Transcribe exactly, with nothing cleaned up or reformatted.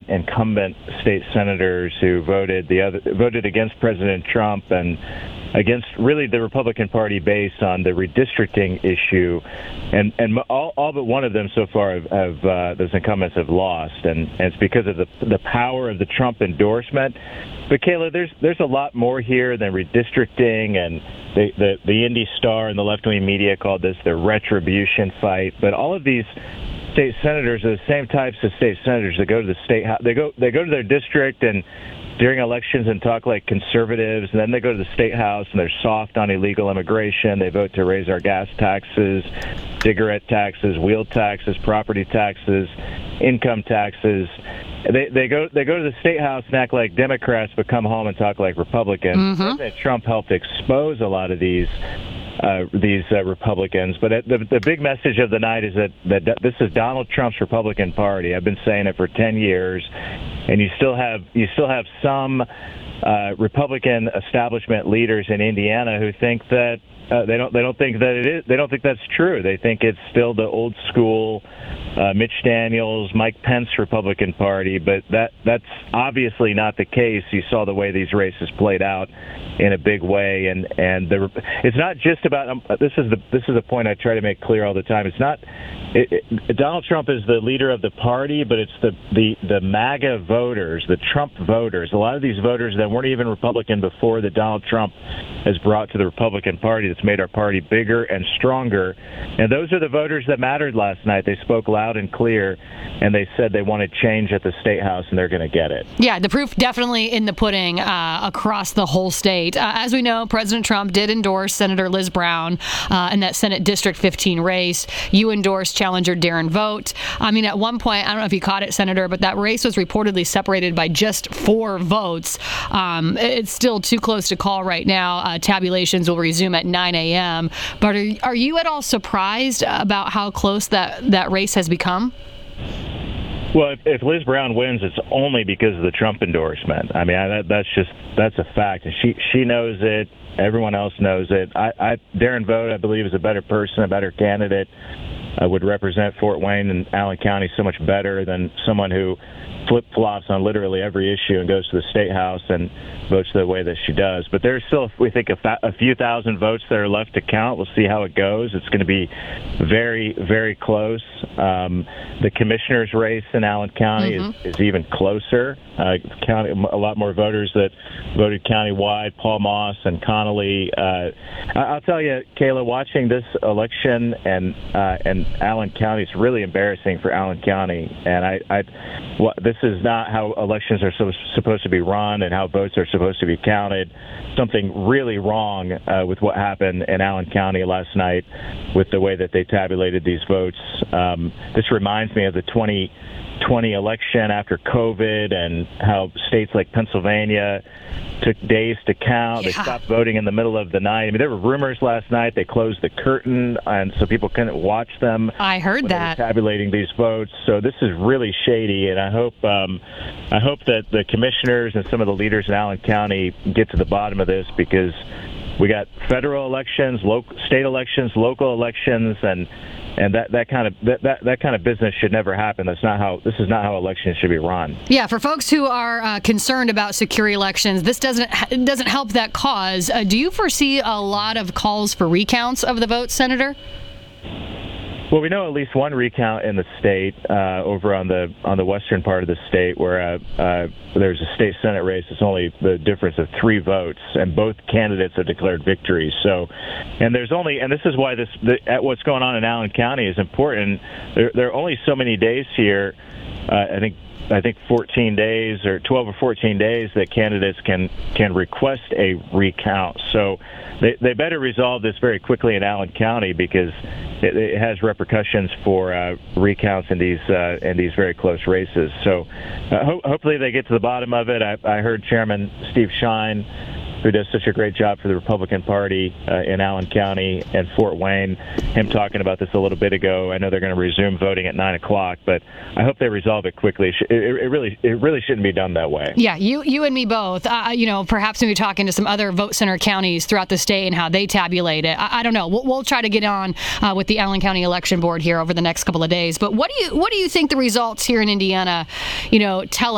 incumbent state senators who voted the other voted against President Trump and against really the Republican Party base on the redistricting issue, and and all, all but one of them so far have, have uh, those incumbents have lost, and, and it's because of the the power of the Trump endorsement. But Kayla, there's there's a lot more here than redistricting, and the the, the Indy Star and the left-wing media called this the retribution fight. But all of these state senators are the same types of state senators that go to the state house. They go they go to their district and during elections and talk like conservatives, and then they go to the state house and they're soft on illegal immigration. They vote to raise our gas taxes, cigarette taxes, wheel taxes, property taxes, income taxes. They they go they go to the state house and act like Democrats, but come home and talk like Republicans. Mm-hmm. President Trump helped expose a lot of these uh, these uh, Republicans. But the the big message of the night is that that this is Donald Trump's Republican Party. I've been saying it for ten years. And you still have you still have some uh, Republican establishment leaders in Indiana who think that uh, they don't they don't think that it is they don't think that's true. They think it's still the old school uh, Mitch Daniels, Mike Pence Republican Party. But that that's obviously not the case. You saw the way these races played out in a big way, and and the it's not just about um, this is the this is a point I try to make clear all the time. It's not. It, it, Donald Trump is the leader of the party, but it's the, the, the MAGA voters, the Trump voters, a lot of these voters that weren't even Republican before that Donald Trump has brought to the Republican Party that's made our party bigger and stronger. And those are the voters that mattered last night. They spoke loud and clear, and they said they wanted change at the State House, and they're going to get it. Yeah, the proof definitely in the pudding uh, across the whole state. Uh, as we know, President Trump did endorse Senator Liz Brown uh, in that Senate District fifteen race. You endorsed challenger Darren Vogt. I mean, at one point, I don't know if you caught it, Senator, but that race was reportedly separated by just four votes. Um, it's still too close to call right now. Uh, tabulations will resume at nine a.m. But are, are you at all surprised about how close that, that race has become? Well, if, if Liz Brown wins, it's only because of the Trump endorsement. I mean, I, that, that's just that's a fact, and she she knows it. Everyone else knows it. I, I Darren Vogt, I believe, is a better person, a better candidate. Uh, would represent Fort Wayne and Allen County so much better than someone who flip-flops on literally every issue and goes to the State House and votes the way that she does. But there's still, we think, a, fa- a few thousand votes that are left to count. We'll see how it goes. It's going to be very, very close. Um, the commissioner's race in Allen County mm-hmm. is, is even closer. Uh, county, a lot more voters that voted countywide, Paul Moss and Connolly. Uh, I'll tell you, Kayla, watching this election and uh, and Allen County, it's really embarrassing for Allen County. And I, I well, this is not how elections are so, supposed to be run and how votes are supposed to be counted. Something really wrong uh, with what happened in Allen County last night with the way that they tabulated these votes. Um, this reminds me of the twenty twenty election after COVID and how states like Pennsylvania took days to count. Yeah. They stopped voting in the middle of the night. I mean, there were rumors last night. They closed the curtain, and so people couldn't watch them. I heard when that. They were tabulating these votes. So this is really shady, and I hope um, I hope that the commissioners and some of the leaders in Allen County get to the bottom of this, because we got federal elections, local, state elections, local elections, and and that, that kind of that, that that kind of business should never happen. That's not how this is not how elections should be run. Yeah, for folks who are uh, concerned about secure elections, this doesn't doesn't help that cause. Uh, do you foresee a lot of calls for recounts of the votes, Senator? Well, we know at least one recount in the state uh, over on the on the western part of the state, where uh, uh, there's a state senate race. It's only the difference of three votes, and both candidates have declared victory. So, and there's only, and this is why this the, at what's going on in Allen County is important. There, there are only so many days here. Uh, I think. I think fourteen days or twelve or fourteen days that candidates can can request a recount. So they, they better resolve this very quickly in Allen County, because it, it has repercussions for uh, recounts in these uh, in these very close races. So uh, ho- hopefully they get to the bottom of it. I, I heard Chairman Steve Schein, who does such a great job for the Republican Party uh, in Allen County and Fort Wayne, him talking about this a little bit ago. I know they're going to resume voting at nine o'clock, but I hope they resolve it quickly. It, it really it really shouldn't be done that way. Yeah, you you and me both. Uh, you know, perhaps maybe talking to some other vote center counties throughout the state and how they tabulate it. I, I don't know. We'll, we'll try to get on uh, with the Allen County Election Board here over the next couple of days. But what do you what do you think the results here in Indiana, you know, tell